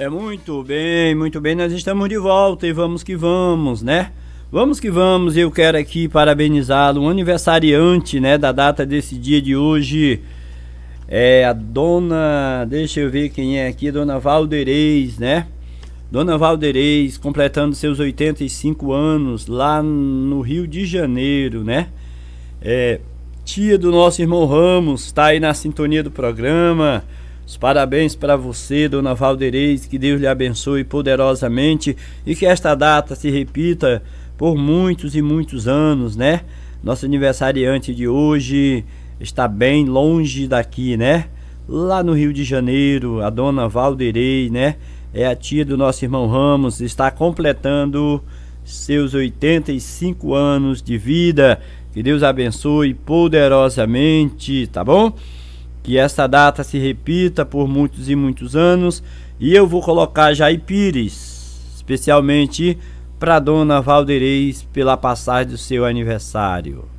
Muito bem, nós estamos de volta e vamos que vamos, né? Vamos que vamos, eu quero aqui parabenizá-lo, um aniversariante, né, da data desse dia de hoje, a dona, deixa eu ver quem é aqui, dona Valderez, né? Dona Valderez, completando seus 85 anos lá no Rio de Janeiro, né? Tia do nosso irmão Ramos, tá aí na sintonia do programa. Os parabéns para você, dona Valderez, que Deus lhe abençoe poderosamente e que esta data se repita por muitos e muitos anos, né? Nosso aniversariante de hoje está bem longe daqui, né? Lá no Rio de Janeiro, a dona Valderez, né? É a tia do nosso irmão Ramos, está completando seus 85 anos de vida. Que Deus abençoe poderosamente, tá bom? Que esta data se repita por muitos e muitos anos. E eu vou colocar Jair Pires, especialmente para dona Valderez, pela passagem do seu aniversário.